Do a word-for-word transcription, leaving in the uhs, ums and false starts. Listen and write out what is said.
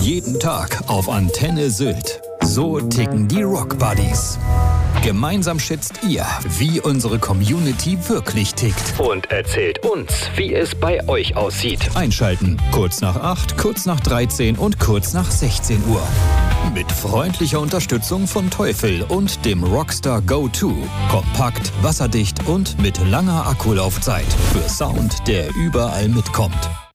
Jeden Tag auf Antenne Sylt. So ticken die Rock Buddies. Gemeinsam schätzt ihr, wie unsere Community wirklich tickt. Und erzählt uns, wie es bei euch aussieht. Einschalten. Kurz nach acht, kurz nach dreizehn und kurz nach sechzehn Uhr. Mit freundlicher Unterstützung von Teufel und dem Rockstar Go zwei. Kompakt, wasserdicht und mit langer Akkulaufzeit. Für Sound, der überall mitkommt.